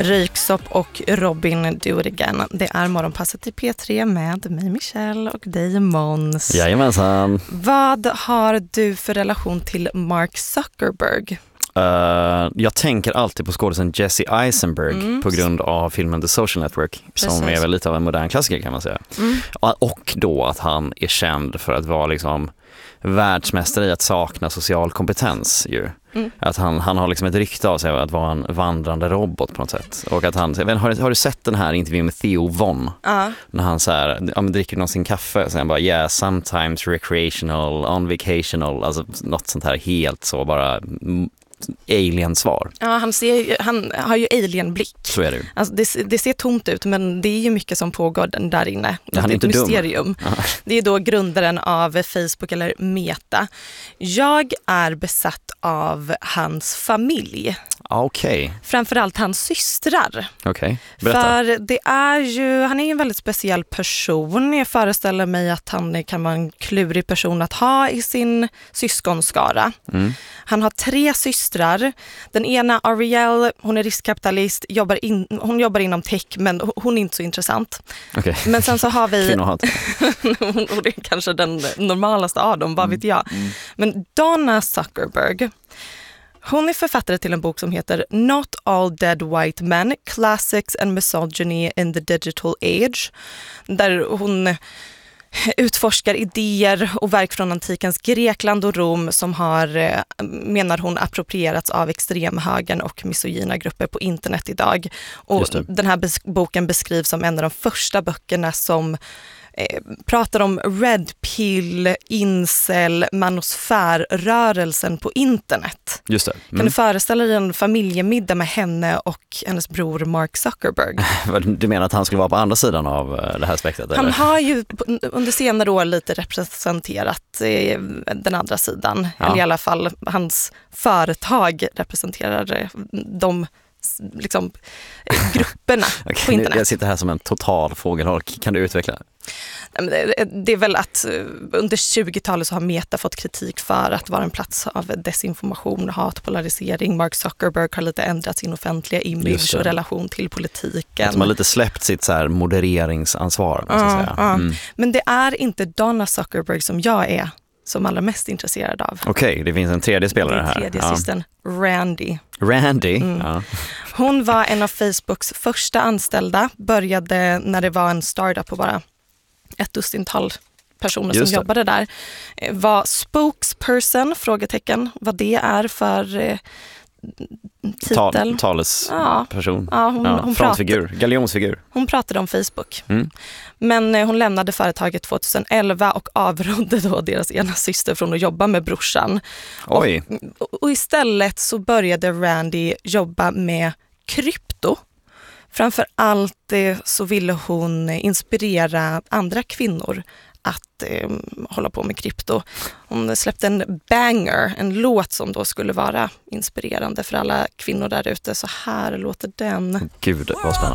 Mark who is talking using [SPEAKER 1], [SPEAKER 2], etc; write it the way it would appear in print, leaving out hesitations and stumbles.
[SPEAKER 1] Ryksopp och Robin Do It Again. Det är morgonpasset i P3 med mig Michelle och dig Måns.
[SPEAKER 2] Jajamensan.
[SPEAKER 1] Vad har du för relation till Mark Zuckerberg?
[SPEAKER 2] Jag tänker alltid på skådespelaren Jesse Eisenberg på grund av filmen The Social Network. Precis. Som är väl lite av en modern klassiker kan man säga. Och då att han är känd för att vara liksom världsmästare i att sakna social kompetens ju. Att han har liksom ett rykte av sig att vara en vandrande robot på något sätt. Och att han, har du sett den här intervjun med Theo Von? När han så här, dricker någon sin kaffe och sen bara yeah, sometimes recreational, on vacational, alltså något sånt här helt så bara alien-svar. Ja,
[SPEAKER 1] han har ju alien-blick.
[SPEAKER 2] Så är det ju.
[SPEAKER 1] Alltså det ser tomt ut, men det är ju mycket som pågår där inne.
[SPEAKER 2] Han är
[SPEAKER 1] ett mysterium. Det är då grundaren av Facebook eller Meta. Jag är besatt av hans familj.
[SPEAKER 2] Okej.
[SPEAKER 1] Framförallt hans systrar.
[SPEAKER 2] Okej, berätta.
[SPEAKER 1] För det är ju, han är ju en väldigt speciell person. Jag föreställer mig att han kan vara en klurig person att ha i sin syskonskara. Han har 3 systrar. Den ena, Ariel, hon är riskkapitalist, hon jobbar inom tech, men hon är inte så intressant.
[SPEAKER 2] Okay.
[SPEAKER 1] Men sen så har vi och det är kanske den normalaste av dem, vad vet jag. Men Donna Zuckerberg, hon är författare till en bok som heter Not All Dead White Men, Classics and Misogyny in the Digital Age, där hon utforskar idéer och verk från antikens Grekland och Rom som har, menar hon, approprierats av extremhögern och misogyna grupper på internet idag. Och den här boken beskrivs som en av de första böckerna som pratar om red pill, incel, manosfärrörelsen på internet.
[SPEAKER 2] Just det.
[SPEAKER 1] Kan du föreställa dig en familjemiddag med henne och hennes bror Mark Zuckerberg?
[SPEAKER 2] Du menar att han skulle vara på andra sidan av det här spektrat?
[SPEAKER 1] Han har ju under senare år lite representerat den andra sidan. Ja. Eller i alla fall hans företag representerar de liksom grupperna på internet.
[SPEAKER 2] Jag sitter här som en total fågelholk. Kan du utveckla?
[SPEAKER 1] Det är väl att under 20-talet så har Meta fått kritik för att vara en plats av desinformation, hat, polarisering. Mark Zuckerberg har lite ändrat sin offentliga image och relation till politiken.
[SPEAKER 2] Att man har lite släppt sitt så här modereringsansvar. Säga.
[SPEAKER 1] Men det är inte Donna Zuckerberg som jag är som allra mest intresserad av.
[SPEAKER 2] Okej, det finns en tredje spelare här.
[SPEAKER 1] Den tredje systern, Randy.
[SPEAKER 2] Ja.
[SPEAKER 1] Hon var en av Facebooks första anställda. Började när det var en startup på bara ett dussintal personer som jobbade där. Var spokesperson, frågetecken, vad det är för titel.
[SPEAKER 2] Talesperson.
[SPEAKER 1] Ja, hon
[SPEAKER 2] frontfigur, galjonsfigur.
[SPEAKER 1] Hon pratade om Facebook. Men hon lämnade företaget 2011 och avrådde då deras ena syster från att jobba med brorsan.
[SPEAKER 2] Oj.
[SPEAKER 1] Och istället så började Randy jobba med krypto. Framför allt så ville hon inspirera andra kvinnor att hålla på med krypto. Hon släppte en banger, en låt som då skulle vara inspirerande för alla kvinnor där ute. Så här låter den.
[SPEAKER 2] Gud, vad spännande.